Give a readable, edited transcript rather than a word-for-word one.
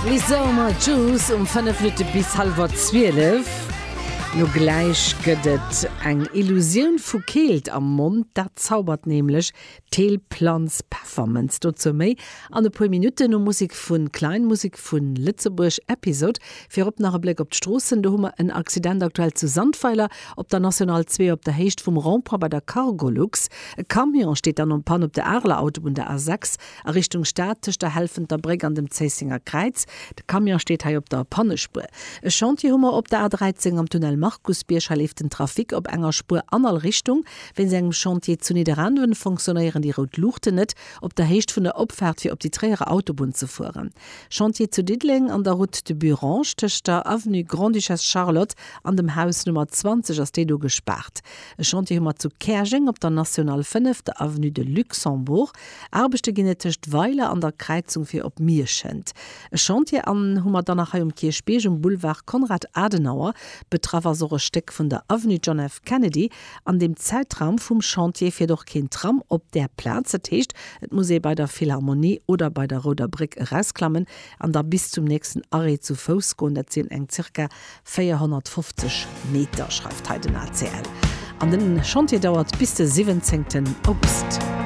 Wie sommer Juice 5 Minuten bis 11:30. No gleich gëdet eng Illusion vu Keelt am Mund, dat zaubert nämlich Teelplanz Performance. Dazu méi an e paar Minuten no Musik vun Kleinmusik vun Lützeburg Episode. Fir op nach Blick op d'Strossen, da hummer en Accident aktuell zu Sandpfeiler op der National 2 op der Hecht vum Rond-Point bei der Cargolux. E Kamion steht an Pan op der Erler Autobahn der A6 a Richtung Statisch der helfend der Brig an dem Zesinger Kreiz. De Kamion steht hei op der Pannespur. E Chantier hummer op der A13 am Tunnel Markus Bierschall lief den Trafik op enger Spur aner Richtung. Wenn se engem Chantier zu niederanwen funktionieren die Rot Luchte net, op der Hecht vun der Opfahrt fir op die träere Autobahn zu fuhren. Chantier zu Diddling an der Route de Burange tech der Avenue Grand Duchesse Charlotte an dem Haus Nummer 20 as Dedo gesperrt. E Chantier hummer zu Kerging op der National 5 der Avenue de Luxembourg. Arbechte genettecht Weile an der Kreizung fir op Mierschend. E Chantier an hummer danach um Kirchbeeg um Boulevard Konrad Adenauer betraffer so Steck von der Avenue John F. Kennedy an dem Zeitraum vom Chantier fir doch kein Tram op der Platz techt. Et muss bei der Philharmonie oder bei der Roter Brick rausklammen an der bis zum nächsten Arrêt zu Fuß gehen. Das sind eng circa 450 Meter, schreibt heute den ACL. An den Chantier dauert bis den 17. August.